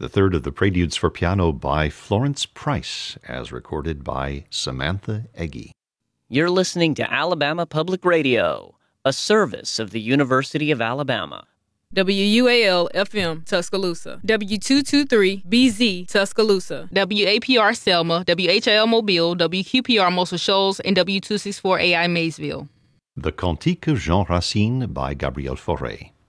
the third of the Preludes for Piano by Florence Price, as recorded by Samantha Eggy. You're listening to Alabama Public Radio, a service of the University of Alabama. WUAL-FM, Tuscaloosa. W223-BZ, Tuscaloosa. WAPR Selma, WHIL Mobile, WQPR Muscle Shoals, and W264AI Maysville. The Cantique of Jean Racine by Gabriel Fauré.